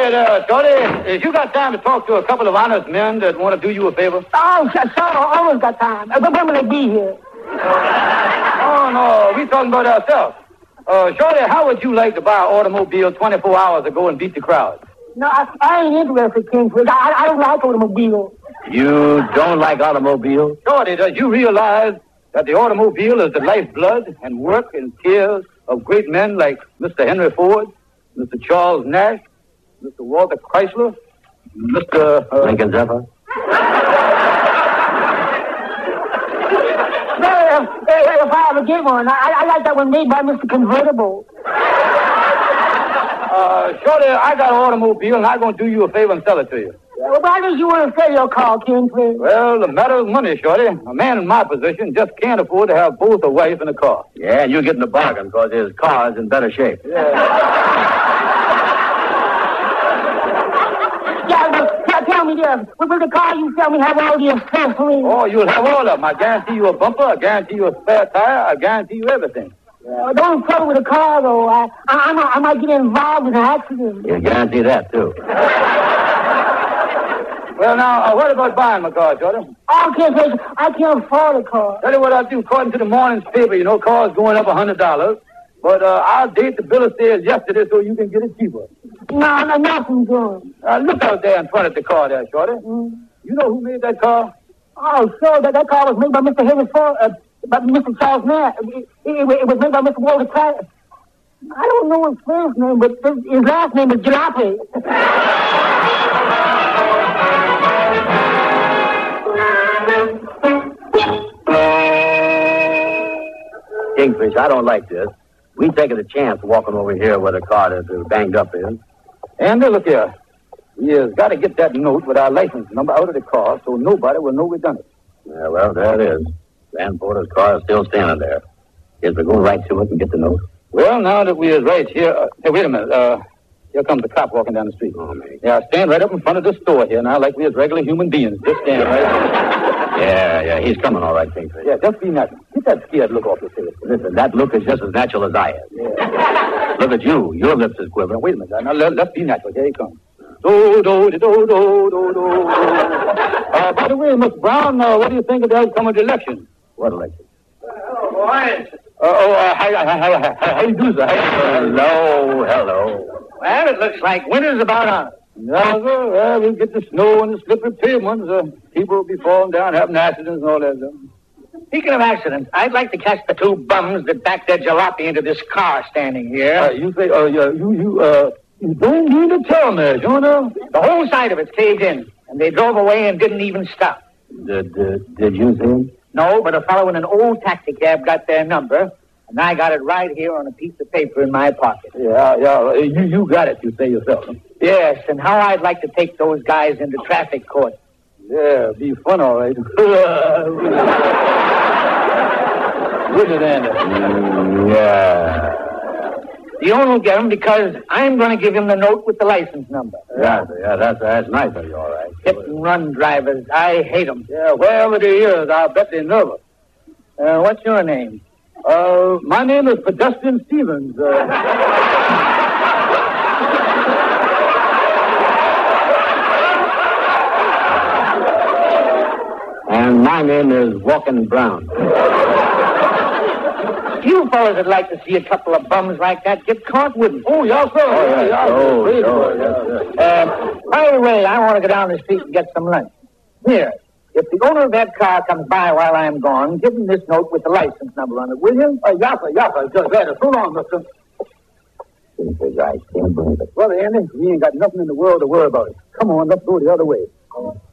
there, Shorty. You got time to talk to a couple of honest men that want to do you a favor? Oh, sure, I always got time. When will they be here? Oh, no, we talking about ourselves. Shorty, how would you like to buy an automobile 24 hours ago and beat the crowd? No, I ain't interested, Kingfish. I don't like automobiles. You don't like automobiles? Shorty, does you realize that the automobile is the lifeblood and work and tears of great men like Mr. Henry Ford, Mr. Charles Nash, Mr. Walter Chrysler, Mr. Lincoln Zephyr? If I ever get one, I like that one made by Mr. Convertible. Shorty, I got an automobile, and I'm going to do you a favor and sell it to you. Well, why did you want to sell your car, Kingfish? Well, the matter of money, Shorty. A man in my position just can't afford to have both a wife and a car. Yeah, and you're getting a bargain because his car is in better shape. Tell me this. Will the car you sell me have all the accessories? Oh, you'll have all of them. I guarantee you a bumper. I guarantee you a spare tire. I guarantee you everything. The only trouble with the car, though, I might get involved in an accident. You guarantee that, too. Well, now, what about buying my car, Shorty? I can't afford a car. Tell you what I'll do. According to the morning's paper, cars going up $100. But I'll date the bill of sales yesterday so you can get it cheaper. No, nothing doing. Look out there in front of the car there, Shorty. You know who made that car? Oh, sure. That car was made by Mr. Henry Ford, by Mr. Charles Nash. It was made by Mr. Walter Chrysler. I don't know his first name, but his last name is Jalopy. Kingfish, I don't like this. We taking a chance walking over here where the car that's banged up is. Andy, look here. We has got to get that note with our license number out of the car so nobody will know we done it. Yeah, well, there it is. Van Porter's car is still standing there. Guess we go right to it and get the note. Well, now that we is right here... hey, wait a minute. Here comes the cop walking down the street. Oh, man. Yeah, stand right up in front of the store here now like we as regular human beings. Just stand right there. Yeah, he's coming all right, Kingfish. Yeah, just be natural. Get that scared look off your face. Listen, that look is just as natural as I am. Yeah. Look at you. Your lips is quivering. Wait a minute. Now, let's be natural. Here he comes. Do, do, do, do, do, do, do. By the way, Mr. Brown, what do you think of the outcome of the election? What election? Oh, boys. How you do, sir? Hello. Well, it looks like winter's about on. Yeah, sir. Well, we'll get the snow and the slippery pavements. People will be falling down, having accidents and all that stuff. Speaking of accidents, I'd like to catch the two bums that backed their jalopy into this car standing here. You say, you don't mean to tell me, Jonah. The whole side of it's caved in, and they drove away and didn't even stop. Did you see him? No, but a fellow in an old taxi cab got their number, and I got it right here on a piece of paper in my pocket. Yeah, you got it, you say yourself. Yes, and how I'd like to take those guys into traffic court. Yeah, be fun, all right. Wouldn't it, Andy? Yeah. The owner will get him because I'm going to give him the note with the license number. Yeah, that's nice of you, all right. Hit and run drivers. I hate them. Yeah, wherever they is, I'll bet they're nervous. What's your name? My name is Pedestrian Stevens. And my name is Walking Brown. You fellas would like to see a couple of bums like that get caught, wouldn't you? Oh, yes, sir. By the way, I want to go down the street and get some lunch. Here, if the owner of that car comes by while I'm gone, give him this note with the license number on it, will you? Yes, sir. Just that. So long, mister. I can't believe it. Well, Andy, we ain't got nothing in the world to worry about. Come on, let's go the other way.